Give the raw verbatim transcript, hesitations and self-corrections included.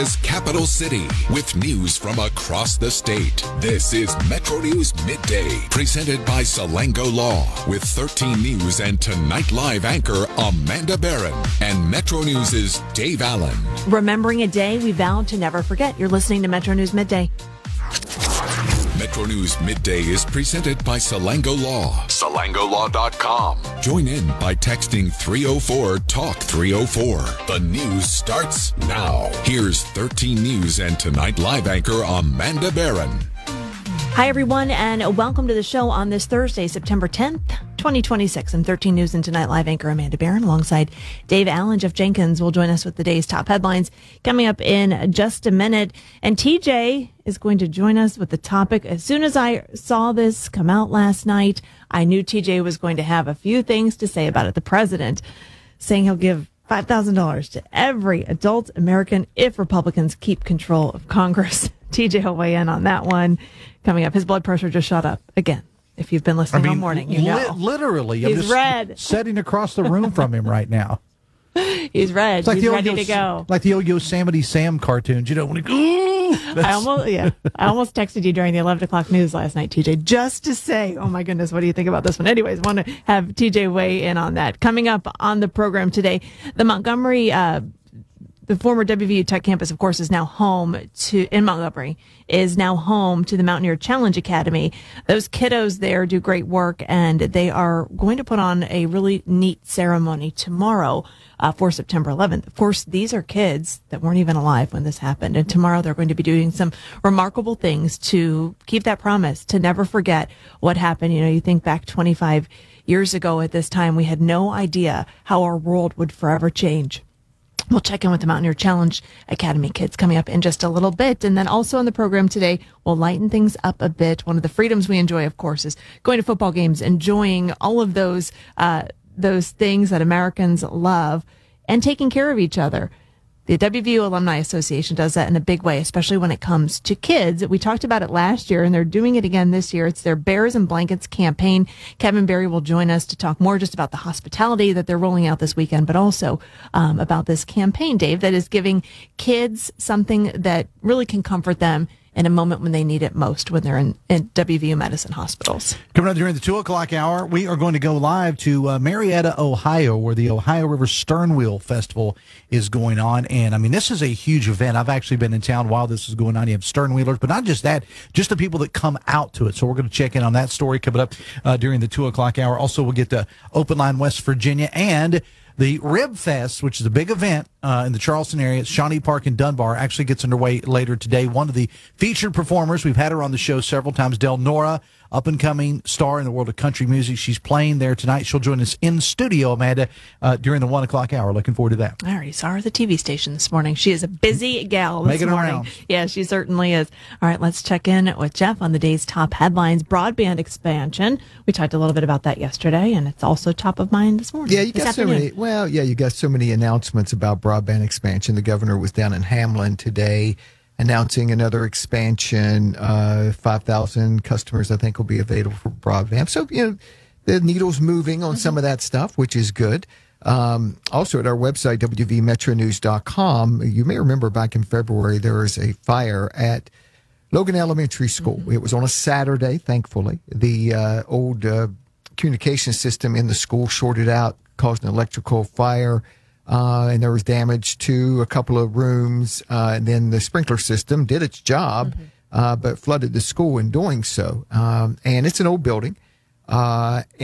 Capital City with news from across the state. This is Metro News Midday, presented by Salango Law, with thirteen News and Tonight Live anchor Amanda Barron and Metro News' Dave Allen. Remembering a day we vowed to never forget. You're listening to Metro News Midday. Metro News Midday is presented by Salango Law. Salango Law dot com. Join in by texting three oh four talk three oh four. The news starts now. Here's thirteen News and Tonight Live anchor Amanda Barron. Hi, everyone, and welcome to the show on this Thursday, September tenth, twenty twenty-six. I'm thirteen News and Tonight Live anchor Amanda Barron alongside Dave Allen. Jeff Jenkins will join us with the day's top headlines coming up in just a minute. And T J is going to join us with the topic. As soon as I saw this come out last night, I knew T J was going to have a few things to say about it. The president saying he'll give five thousand dollars to every adult American if Republicans keep control of Congress. T J will weigh in on that one coming up. His blood pressure just shot up again. If you've been listening I mean, all morning, you know. Li- literally. He's I'm just red. Sitting across the room from him right now. He's red. Like He's ready Yos- to go. Like the old Yosemite Sam cartoons, you know, when he, ooh, I almost, yeah, I almost texted you during the eleven o'clock news last night, T J, just to say, oh my goodness, what do you think about this one? Anyways, want to have T J weigh in on that. Coming up on the program today, the Montgomery, uh, the former W V U Tech campus, of course, is now home to, in Montgomery, is now home to the Mountaineer Challenge Academy. Those kiddos there do great work, and they are going to put on a really neat ceremony tomorrow uh, for September eleventh. Of course, these are kids that weren't even alive when this happened, and tomorrow they're going to be doing some remarkable things to keep that promise, to never forget what happened. You know, you think back twenty-five years ago at this time, we had no idea how our world would forever change. We'll check in with the Mountaineer Challenge Academy kids coming up in just a little bit. And then also on the program today, we'll lighten things up a bit. One of the freedoms we enjoy, of course, is going to football games, enjoying all of those, uh, those things that Americans love, and taking care of each other. The W V U Alumni Association does that in a big way, especially when it comes to kids. We talked about it last year, and they're doing it again this year. It's their Bears and Blankets campaign. Kevin Berry will join us to talk more just about the hospitality that they're rolling out this weekend, but also um, about this campaign, Dave, that is giving kids something that really can comfort them in a moment when they need it most, when they're in, in W V U Medicine hospitals. Coming up during the two o'clock hour, we are going to go live to uh, Marietta, Ohio, where the Ohio River Sternwheel Festival is going on. And, I mean, this is a huge event. I've actually been in town while this is going on. You have sternwheelers, but not just that, just the people that come out to it. So we're going to check in on that story coming up uh, during the two o'clock hour. Also, we'll get to Open Line West Virginia and the Rib Fest, which is a big event uh, in the Charleston area. It's Shawnee Park in Dunbar. Actually gets underway later today. One of the featured performers, we've had her on the show several times, Del Nora, up-and-coming star in the world of country music. She's playing there tonight. She'll join us in studio, Amanda, uh, during the one o'clock hour. Looking forward to that. I already saw her at the T V station this morning. She is a busy gal this Making morning. around. Yeah, she certainly is. All right, let's check in with Jeff on the day's top headlines. Broadband expansion. We talked a little bit about that yesterday, and it's also top of mind this morning. Yeah, you got so many. Well, yeah, you got so many announcements about broadband expansion. The governor was down in Hamlin today, announcing another expansion. Uh, five thousand customers, I think, will be available for broadband. So, you know, the needle's moving on mm-hmm. some of that stuff, which is good. Um, also, at our website, W V Metro News dot com, you may remember back in February, there was a fire at Logan Elementary School. Mm-hmm. It was on a Saturday, thankfully. The uh, old uh, communication system in the school shorted out, caused an electrical fire. Uh, and there was damage to a couple of rooms. Uh, and then the sprinkler system did its job, mm-hmm. uh, but flooded the school in doing so. Um, and it's an old building. Uh,